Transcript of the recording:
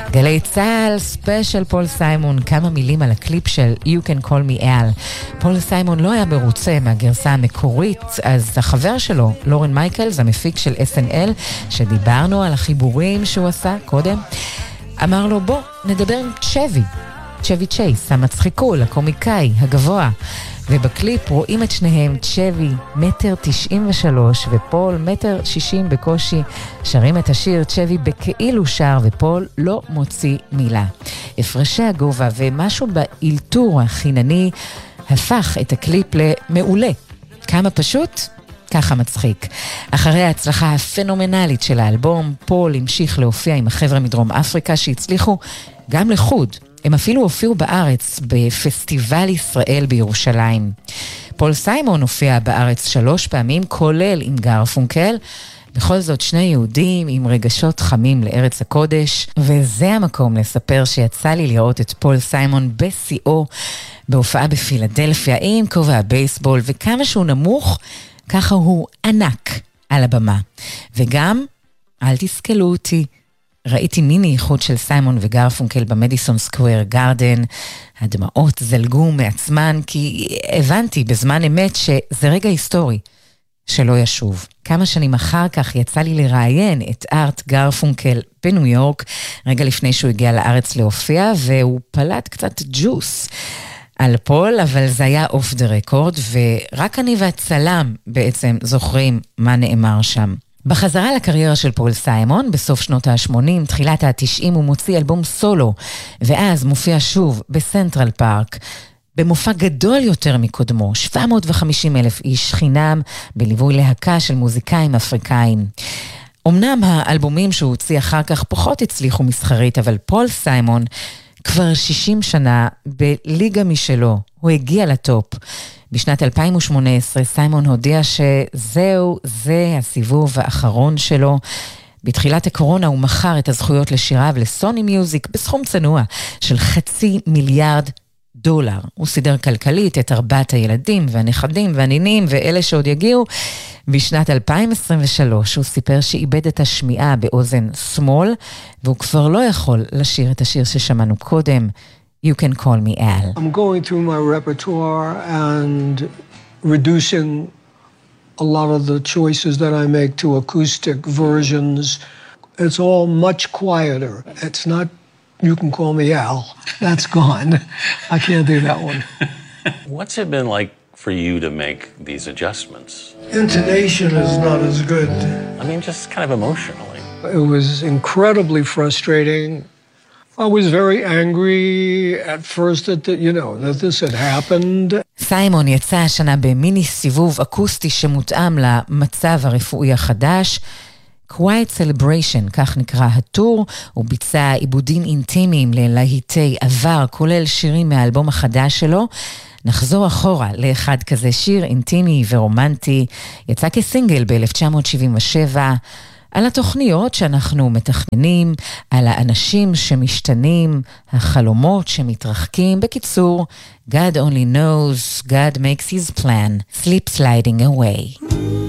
גלי צהל, ספיישל פול סיימון, כמה מילים על הקליפ של You Can Call Me Al. פול סיימון לא היה מרוצה מהגרסה המקורית, אז החבר שלו, לורן מייקלס, המפיק של SNL, שדיברנו על החיבורים שהוא עשה קודם, אמר לו בוא נדבר עם צ'בי צ'ייס, המצחיקול, הקומיקאי, הגבוה. ובקליפ רואים את שניהם, צ'בי 1.93 ופול 1.60 בקושי, שרים את השיר, צ'בי בכאילו שר ופול לא מוציא מילה. הפרשי הגובה ומשהו באלתור החינני הפך את הקליפ למעולה. כמה פשוט? ככה מצחיק. אחרי ההצלחה הפנומנלית של האלבום, פול המשיך להופיע עם החבר'ה מדרום אפריקה שהצליחו גם לחוד. הם אפילו הופיעו בארץ בפסטיבל ישראל בירושלים. פול סיימון הופיע בארץ 3 פעמים, כולל עם גרפונקל. בכל זאת שני יהודים עם רגשות חמים לארץ הקודש, וזה המקום לספר שיצא לי לראות את פול סיימון בשיאו בהופעה בפילדלפיה עם כובע הבייסבול, וכמה שהוא נמוך, ככה הוא ענק על הבמה. וגם, אל תסכלו אותי, ראיתי מיני איחוד של סיימון וגרפונקל במדיסון סקוואר גארדן, הדמעות זלגו מעצמן, כי הבנתי בזמן אמת שזה רגע היסטורי שלא ישוב. כמה שנים אחר כך יצא לי לראיין את ארט גרפונקל בניו יורק, רגע לפני שהוא הגיע לארץ להופיע, והוא פלט קצת ג'וס על פול, אבל זה היה אוף דה רקורד, ורק אני והצלם בעצם זוכרים מה נאמר שם. בחזרה לקריירה של פול סיימון, בסוף שנות ה-80, תחילת ה-90, הוא מוציא אלבום סולו, ואז מופיע שוב בסנטרל פארק, במופע גדול יותר מקודמו, 750,000 איש חינם, בליווי להקה של מוזיקאים אפריקאים. אמנם האלבומים שהוא הוציא אחר כך פחות הצליחו מסחרית, אבל פול סיימון כבר 60 שנה בליגה משלו, הוא הגיע לטופ. בשנת 2018 סיימון הודיע שזהו, זה הסיבוב האחרון שלו. בתחילת הקורונה הוא מכר את הזכויות לשיריו לסוני מיוזיק בסכום צנוע של $500 מיליון. הוא סידר כלכלית את 4 הילדים והנכדים והנינים ואלה שעוד יגיעו. בשנת 2023 הוא סיפר שאיבד את השמיעה באוזן שמאל, והוא כבר לא יכול לשיר את השיר ששמענו קודם, You Can Call Me Al. I'm going through my repertoire and reducing a lot of the choices that I make to acoustic versions. It's all much quieter. It's not You Can Call Me Al. That's gone. I can't do that one. What's it been like for you to make these adjustments? Intonation is not as good. I mean, just kind of emotionally. It was incredibly frustrating. I was very angry at first that this had happened. סיימון יצא השנה במיני סיבוב אקוסטי שמותאם למצב הרפואי החדש. Quiet Celebration, כך נקרא הטור, הוא ביצע עיבודים אינטימיים ללהיטי עבר, כולל שירים מהאלבום החדש שלו. נחזור אחורה לאחד כזה, שיר אינטימי ורומנטי, יצא כסינגל ב-1977, על התוכניות שאנחנו מתכננים, על האנשים שמשתנים, החלומות שמתרחקים. בקיצור, God only knows, God makes his plan, sleep sliding away.